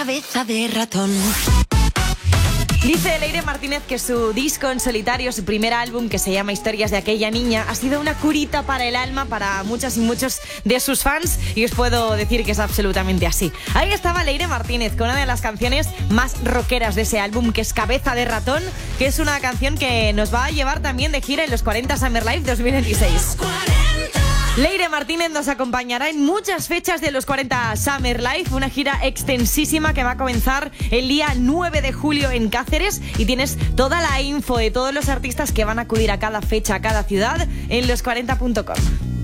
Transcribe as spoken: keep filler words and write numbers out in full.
cabeza de ratón. Dice Leire Martínez que su disco en solitario, su primer álbum, que se llama Historias de aquella niña, ha sido una curita para el alma para muchas y muchos de sus fans, y os puedo decir que es absolutamente así. Ahí estaba Leire Martínez con una de las canciones más rockeras de ese álbum, que es Cabeza de Ratón, que es una canción que nos va a llevar también de gira en los cuarenta Summer Live dos mil veintiséis. Leire Martínez nos acompañará en muchas fechas de los cuarenta Summer Live, una gira extensísima que va a comenzar el día nueve de julio en Cáceres, y tienes toda la info de todos los artistas que van a acudir a cada fecha, a cada ciudad, en los cuarenta punto com.